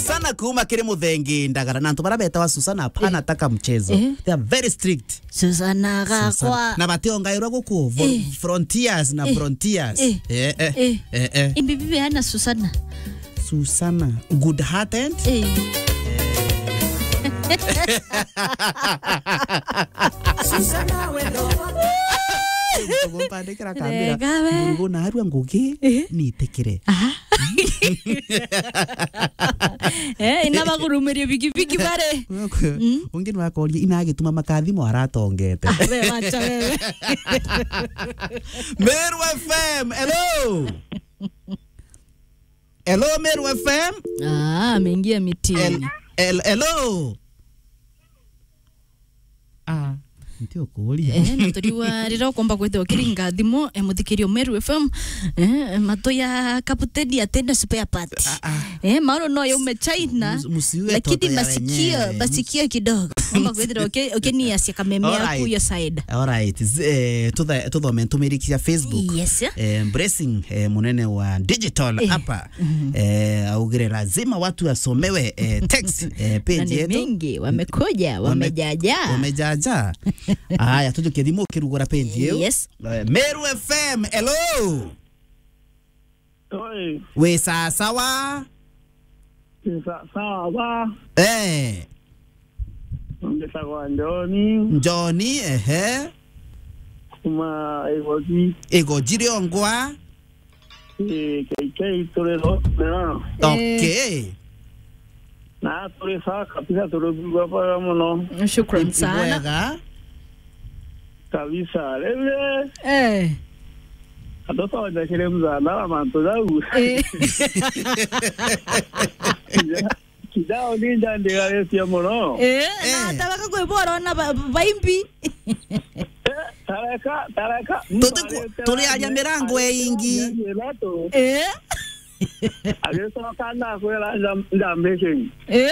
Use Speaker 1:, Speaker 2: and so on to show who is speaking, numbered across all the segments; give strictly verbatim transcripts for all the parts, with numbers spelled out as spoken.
Speaker 1: Susana kuma kiri muthengi ndagara na antu barabeta wa Susana hapana eh. Taka mchezo eh. They are very strict.
Speaker 2: Susana gakwa
Speaker 1: na bationgairwa guku eh. Frontiers na eh. Frontiers eh
Speaker 2: eh eh, eh. eh, eh. Imbibi ana Susana
Speaker 1: Susana good hearted eh. Susana wendo Ngompande kira kamera ngo na haru ngoki ni tekere
Speaker 2: eh ina bagurumeria bigi bigi bare
Speaker 1: ungeni wakori ina gituma makathimo aratongete
Speaker 2: we wacha wewe
Speaker 1: Meru F M hello hello Meru F M
Speaker 2: ah ameingia mitini
Speaker 1: hello ah Ntio kuri
Speaker 2: eh natoriwa rira komba kwetho kiringa thimo emuthikirio Meru F M eh matoya kaputeni atenda spare part eh maro no yume China lakini masikio basikia kidogo komba kwetho okay okay ni asia kamemea ku ya side
Speaker 1: all right eh to the to the mentumiri ya Facebook eh blessing eh munene wa digital hapa eh augire lazima watu wasomewe eh text eh page yetu
Speaker 2: mingi wamekoja wamejaja
Speaker 1: wamejaja Aya tujuke thimo kirugora page yo
Speaker 2: yes
Speaker 1: Meru F M hello
Speaker 3: Oi
Speaker 1: we sa sawa
Speaker 3: sa sawa
Speaker 1: eh
Speaker 3: ngesa kwa Njoni
Speaker 1: Njoni ehe
Speaker 3: kuma egoji
Speaker 1: egoji ongwa
Speaker 3: eh keke torero na
Speaker 1: okay
Speaker 3: na tore sa kapisa torogwa para mono
Speaker 2: shukran sana
Speaker 3: kabisa lele
Speaker 2: eh
Speaker 3: adosa wada kile mzana manto zangu eh kidao ninja ndio ya mono
Speaker 2: eh na tabaka kwebora na baimbi
Speaker 3: taraka taraka
Speaker 1: tuli alia mirango eingi
Speaker 2: eh
Speaker 3: Adesso kana kwela ndambeke
Speaker 2: eh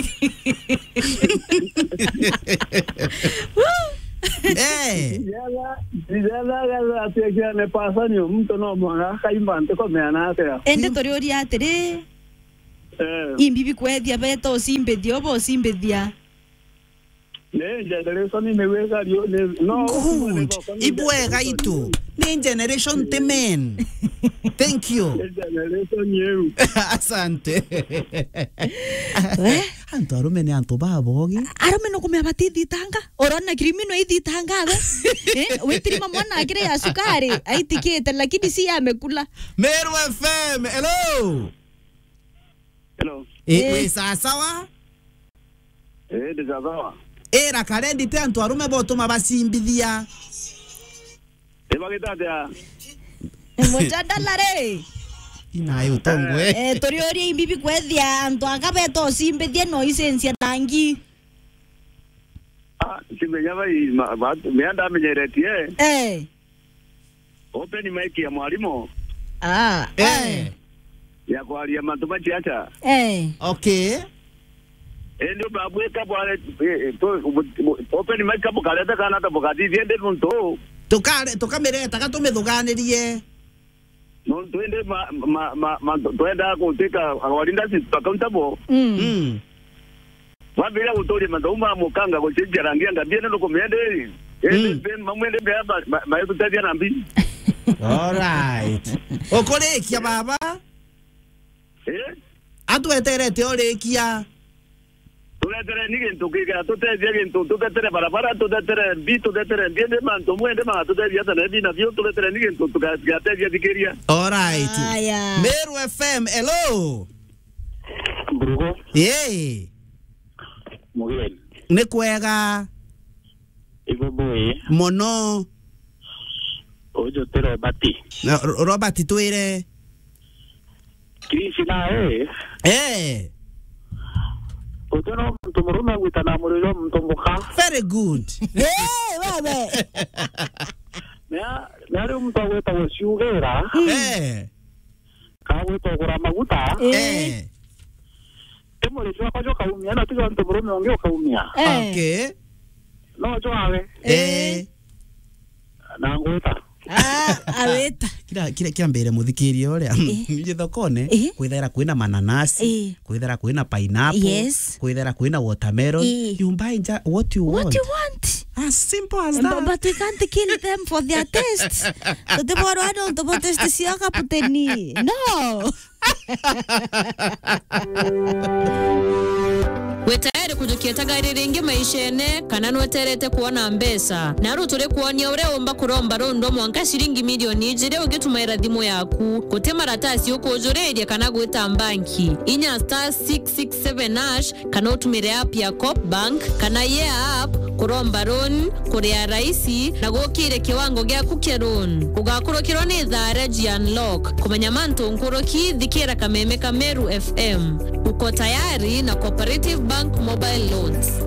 Speaker 1: Eh.
Speaker 3: Yala, yala yala atekia ne pasa ni mtu no mwana kaimba nteko meana atea.
Speaker 2: Ende tori atiri.
Speaker 3: Eh.
Speaker 2: Imbibi kwethia beto simbethia obo simbethia.
Speaker 3: Ne generation ni meweka dio no.
Speaker 1: Ibwega itu. Ni generation temen. Thank you.
Speaker 3: Generation you.
Speaker 1: Asante. Eh? Anto arume ni anto babogi.
Speaker 2: Arume no kumya batidi tanga. Orona krimino iti tanga ba. Eh, wetiri mwana akire ya sukari. Aitikete lakini si amekula.
Speaker 1: Meru F M. Hello.
Speaker 3: Hello.
Speaker 1: Eh, eh sawa sawa?
Speaker 3: Eh, de sawa.
Speaker 1: Era karendi te anto arume botoma basimbithia.
Speaker 3: Eba kitatea.
Speaker 2: Mojadalare.
Speaker 1: Inayo tongwe.
Speaker 2: Eh tori ori imbibi kwethia anto akabeto simbethia no isensia tangi.
Speaker 3: Ah, simenya bai meanda menyeretie.
Speaker 2: Eh.
Speaker 3: Open mic ya mwalimu.
Speaker 2: Ah,
Speaker 1: eh.
Speaker 3: Ya kwa ya matuma chiacha.
Speaker 2: Eh.
Speaker 1: Okay.
Speaker 3: Endo babu ekabwale to open mic kapo kaleta kana ta bokati diende kunto.
Speaker 1: Tokare tokamere takatumethuganirie.
Speaker 3: No twende ma ma ma twenda kuteka awalinda si accountable.
Speaker 2: Mm.
Speaker 3: Wabila utori mandoma mukanga ko chijara ngianga biene no komende. Ende ben mamwende be ba ba kutadia nambi.
Speaker 1: All right. Okorekia baba?
Speaker 3: Eh?
Speaker 1: Atu eterete orekia.
Speaker 3: Tuletere nige ntukiga tuteje ntu tutetere barabara tutetere bi tutetere biende man to mwende ma tuteje yata nebi na bio tuletere nige ntu tukateje dikeria.
Speaker 1: All right.
Speaker 2: Aya.
Speaker 1: Meru F M hello.
Speaker 3: Brugo.
Speaker 1: Eh.
Speaker 3: Mugel.
Speaker 1: Ne kwega.
Speaker 3: Igo boy.
Speaker 1: Mono.
Speaker 3: Ojo tero bati.
Speaker 1: Robert tuire.
Speaker 3: Krishna eh.
Speaker 1: Eh.
Speaker 3: Otono mtomurume witana murilo mtomboka.
Speaker 1: Very good.
Speaker 2: Eh, baba.
Speaker 3: Mea, nari mtaweta wasiugera.
Speaker 1: Eh.
Speaker 3: Kawe togora maguta.
Speaker 1: Eh.
Speaker 3: Temore chwa kwa joka umia na tiga mtomurume ongeo kaumia.
Speaker 1: Okay.
Speaker 3: No jo ave.
Speaker 1: Eh.
Speaker 3: Na ngota.
Speaker 2: Ah, aweta.
Speaker 1: kila kila kila mbere muthikiria uria nje thokone kwithera kwina mananasi kwithera kwina pineapple kwithera kwina watermelon you buy what you want
Speaker 2: what you want
Speaker 1: as simple as that
Speaker 2: but we can't kill them for their taste so the more I don't want to taste sia kaputeni no
Speaker 4: wetayari kujukia gari ringi maishene kana nweterete kuona mbesa naru turi kuonia ure umba kuromba rondo mwanka shiringi milioni ijire ugitumaira thimu yaku kote maratasi ukojoreria kana gwita banki inya star six six seven hash kana utumire app ya Coop Bank kana ye app kuromba ron kuria raisi na gukire kiwango gyaku kia ron ugakurukirwo ni thare G Unlock kumenya manto nkuruki thikira kameme Kameru F M uko tayari na Cooperative Bank Mobile Loans.